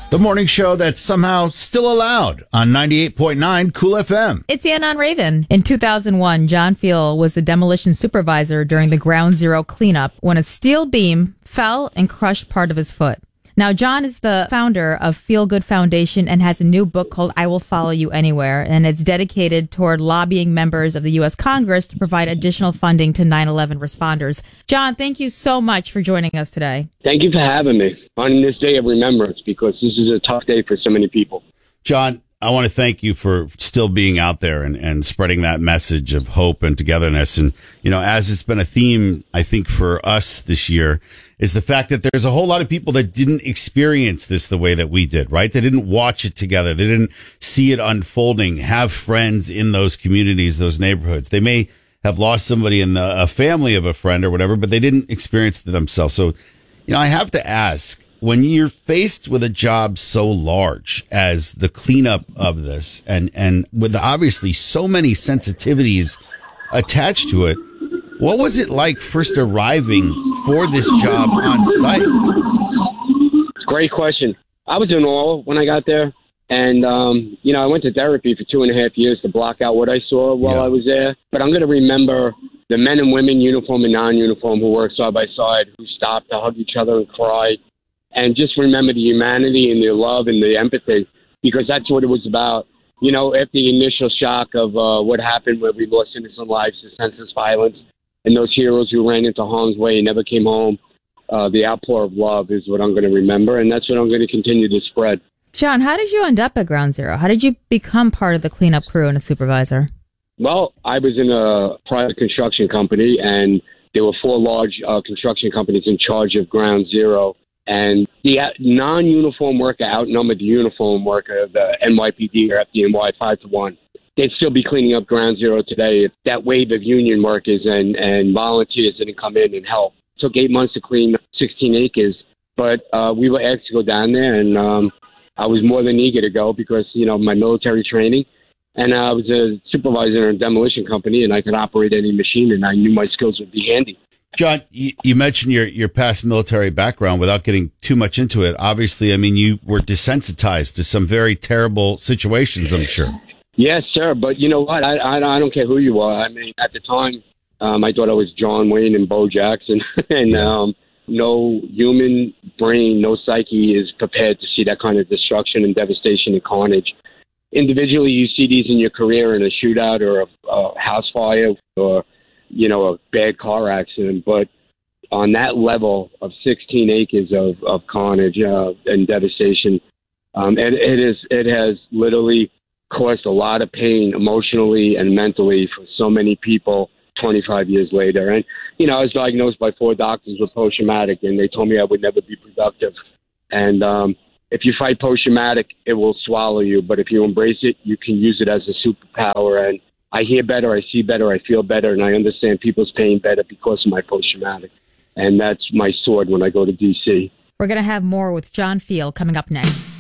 The morning show that's somehow still allowed on 98.9 Cool FM. It's Ann on Raven. In 2001, John Fiel was the demolition supervisor during the Ground Zero cleanup when a steel beam fell and crushed part of his foot. Now, John is the founder of Feel Good Foundation and has a new book called I Will Follow You Anywhere, and it's dedicated toward lobbying members of the U.S. Congress to provide additional funding to 9/11 responders. John, thank you so much for joining us today. Thank you for having me on this day of remembrance, because this is a tough day for so many people. John, I want to thank you for still being out there and spreading that message of hope and togetherness. And, you know, as it's been a theme, I think, for us this year, is the fact that there's a whole lot of people that didn't experience this the way that we did, right? They didn't watch it together. They didn't see it unfolding, have friends in those communities, those neighborhoods. They may have lost somebody in a family of a friend or whatever, but they didn't experience it themselves. So, you know, I have to ask, when you're faced with a job so large as the cleanup of this and with obviously so many sensitivities attached to it, what was it like first arriving for this job on site? Great question. I was in awe when I got there. And, I went to therapy for 2.5 years to block out what I saw while I was there. But I'm going to remember the men and women, uniform and non-uniform, who worked side by side, who stopped to hug each other and cry. And just remember the humanity and the love and the empathy, because that's what it was about. You know, after the initial shock of what happened where we lost innocent lives to senseless violence, and those heroes who ran into harm's way and never came home, the outpour of love is what I'm going to remember, and that's what I'm going to continue to spread. John, how did you end up at Ground Zero? How did you become part of the cleanup crew and a supervisor? Well, I was in a private construction company, and there were 4 large construction companies in charge of Ground Zero. And the non-uniform worker outnumbered the uniform worker, the NYPD or FDNY, 5-1. They'd still be cleaning up Ground Zero today if that wave of union workers and volunteers didn't come in and help. It took 8 months to clean 16 acres, but we were asked to go down there, and I was more than eager to go because, of my military training. And I was a supervisor in a demolition company, and I could operate any machine, and I knew my skills would be handy. John, you mentioned your past military background without getting too much into it. Obviously, I mean, you were desensitized to some very terrible situations, I'm sure. Yes, sir. But you know what? I don't care who you are. I mean, at the time, I thought I was John Wayne and Bo Jackson. And no human brain, no psyche is prepared to see that kind of destruction and devastation and carnage. Individually, you see these in your career in a shootout or a house fire or a bad car accident, but on that level of 16 acres of carnage and devastation, it has literally caused a lot of pain emotionally and mentally for so many people 25 years later. And, I was diagnosed by 4 doctors with post-traumatic, and they told me I would never be productive. And if you fight post-traumatic, it will swallow you, but if you embrace it, you can use it as a superpower. And I hear better, I see better, I feel better, and I understand people's pain better because of my post-traumatic. And that's my sword when I go to D.C. We're going to have more with John Fiel coming up next.